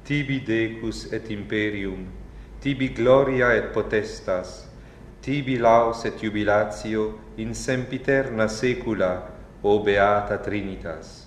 tibi decus et imperium, tibi gloria et potestas, tibi laus et jubilatio in sempiterna saecula, o Beata Trinitas.